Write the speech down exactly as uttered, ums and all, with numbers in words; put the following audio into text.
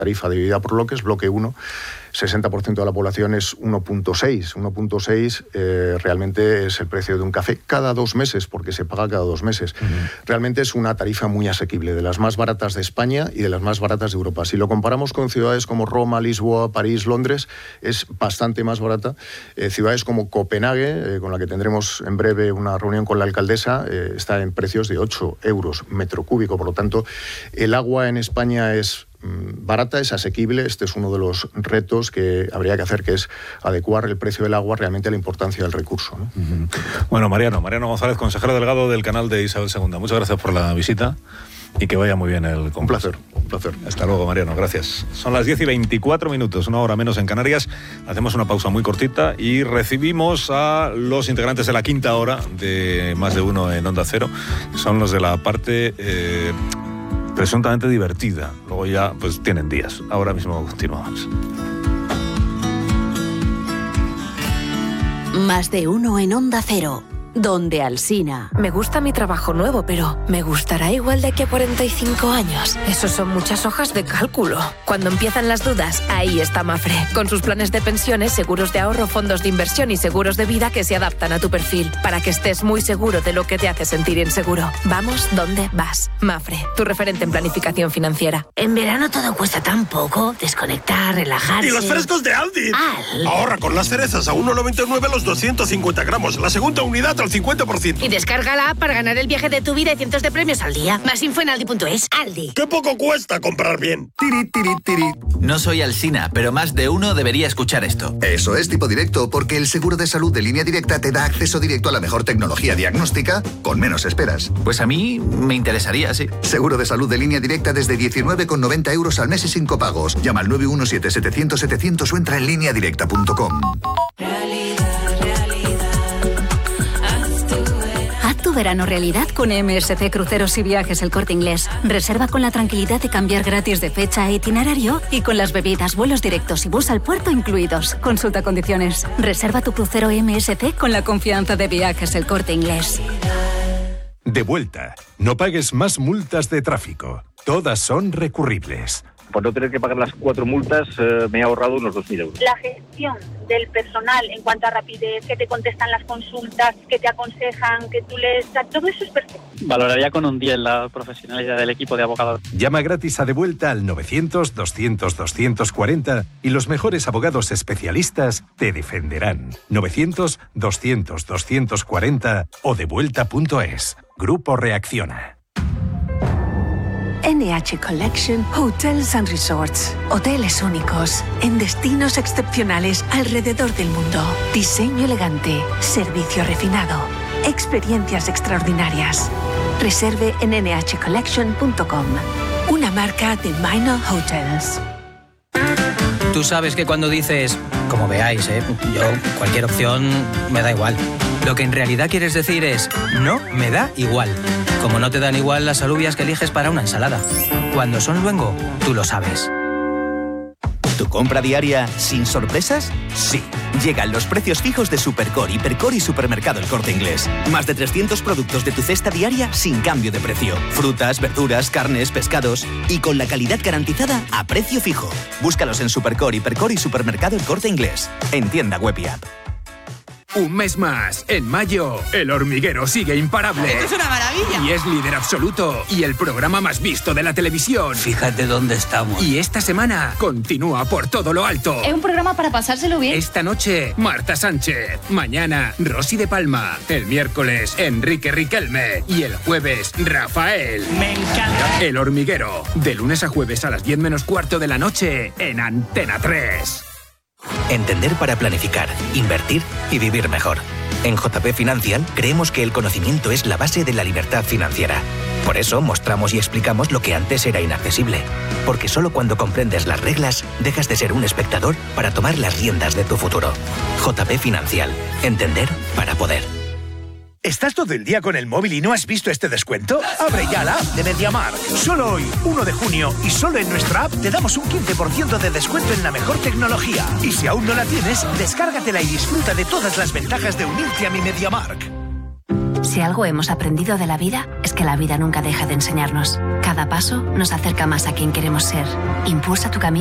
tarifa dividida por bloques, bloque uno, sesenta por ciento de la población es uno punto seis. uno punto seis eh, realmente es el precio de un café cada dos meses, porque se paga cada dos meses. Uh-huh. Realmente es una tarifa muy asequible, de las más baratas de España y de las más baratas de Europa. Si lo comparamos con ciudades como Roma, Lisboa, París, Londres, es bastante más barata. Eh, ciudades como Copenhague, eh, con la que tendremos en breve una reunión con la alcaldesa, eh, está en precios de ocho euros metro cúbico. Por lo tanto, el agua en España es barata, es asequible. Este es uno de los retos que habría que hacer, que es adecuar el precio del agua realmente a la importancia del recurso, ¿no? Uh-huh. Bueno, Mariano, Mariano González, consejero delegado del canal de Isabel segunda. Muchas gracias por la visita y que vaya muy bien el concurso. Un placer, un placer. Hasta luego, Mariano, gracias. Son las diez y veinticuatro minutos, una hora menos en Canarias. Hacemos una pausa muy cortita y recibimos a los integrantes de la quinta hora de Más de Uno en Onda Cero. Son los de la parte... Eh, presuntamente divertida. Luego ya pues tienen días. Ahora mismo continuamos. Más de Uno en Onda Cero, donde Alsina. Me gusta mi trabajo nuevo, pero ¿me gustará igual de aquí a cuarenta y cinco años? Eso son muchas hojas de cálculo. Cuando empiezan las dudas, ahí está Mafre, con sus planes de pensiones, seguros de ahorro, fondos de inversión y seguros de vida que se adaptan a tu perfil, para que estés muy seguro de lo que te hace sentir inseguro. Vamos donde vas. Mafre, tu referente en planificación financiera. En verano todo cuesta tan poco. Desconectar, relajarse... ¡Y los frescos de Aldi! Al. Ahorra con las cerezas a uno noventa y nueve los doscientos cincuenta gramos. La segunda unidad al cincuenta por ciento. Y descarga la app para ganar el viaje de tu vida y cientos de premios al día. Más info en aldi punto es. Aldi. ¡Qué poco cuesta comprar bien! Tiri, tiri, tiri. No soy Alsina, pero más de uno debería escuchar esto. Eso es Tipo Directo, porque el seguro de salud de Línea Directa te da acceso directo a la mejor tecnología diagnóstica con menos esperas. Pues a mí me interesaría, sí. Seguro de salud de Línea Directa desde diecinueve con noventa euros al mes y sin copagos. Llama al nueve uno siete, setecientos, setecientos o entra en línea directa punto com. Tu verano realidad con M S C Cruceros y Viajes El Corte Inglés. Reserva con la tranquilidad de cambiar gratis de fecha e itinerario y con las bebidas, vuelos directos y bus al puerto incluidos. Consulta condiciones. Reserva tu crucero M S C con la confianza de Viajes El Corte Inglés. De vuelta. No pagues más multas de tráfico. Todas son recurribles. Por no tener que pagar las cuatro multas, eh, me he ahorrado unos dos mil euros. La gestión del personal en cuanto a rapidez, que te contestan las consultas, que te aconsejan, que tú les... Todo eso es perfecto. Valoraría con un diez la profesionalidad del equipo de abogados. Llama gratis a De Vuelta al novecientos, doscientos, doscientos cuarenta y los mejores abogados especialistas te defenderán. novecientos, doscientos, doscientos cuarenta o devuelta punto es. Grupo Reacciona. N H Collection Hotels and Resorts. Hoteles únicos, en destinos excepcionales alrededor del mundo. Diseño elegante, servicio refinado, experiencias extraordinarias. Reserve en ene hache collection punto com. Una marca de Minor Hotels. Tú sabes que cuando dices, como veáis, ¿eh? yo, cualquier opción me da igual. Lo que en realidad quieres decir es, no me da igual. Como no te dan igual las alubias que eliges para una ensalada. Cuando son luengo, tú lo sabes. ¿Tu compra diaria sin sorpresas? Sí. Llegan los precios fijos de Supercore, Hipercore y Supermercado El Corte Inglés. Más de trescientos productos de tu cesta diaria sin cambio de precio. Frutas, verduras, carnes, pescados y con la calidad garantizada a precio fijo. Búscalos en Supercore, Hipercore y Supermercado El Corte Inglés. En tienda web y app. Un mes más. En mayo, El Hormiguero sigue imparable. ¡Esto es una maravilla! Y es líder absoluto. Y el programa más visto de la televisión. Fíjate dónde estamos. Y esta semana continúa por todo lo alto. Es un programa para pasárselo bien. Esta noche, Marta Sánchez. Mañana, Rosy de Palma. El miércoles, Enrique Riquelme. Y el jueves, Rafael. ¡Me encanta! El Hormiguero. De lunes a jueves a las diez menos cuarto de la noche en Antena tres. Entender para planificar, invertir y vivir mejor. En J P Financial creemos que el conocimiento es la base de la libertad financiera. Por eso mostramos y explicamos lo que antes era inaccesible. Porque solo cuando comprendes las reglas, dejas de ser un espectador para tomar las riendas de tu futuro. J P Financial. Entender para poder. ¿Estás todo el día con el móvil y no has visto este descuento? Abre ya la app de MediaMarkt. Solo hoy, uno de junio, y solo en nuestra app te damos un quince por ciento de descuento en la mejor tecnología. Y si aún no la tienes, descárgatela y disfruta de todas las ventajas de unirte a mi MediaMarkt. Si algo hemos aprendido de la vida, es que la vida nunca deja de enseñarnos. Cada Cada paso nos acerca más a quien queremos ser. Impulsa tu camino.